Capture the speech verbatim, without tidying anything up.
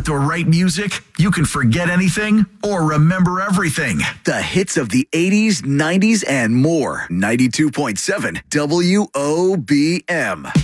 the right music, you can forget anything or remember everything. The hits of the eighties, nineties, and more. ninety-two point seven W O B M.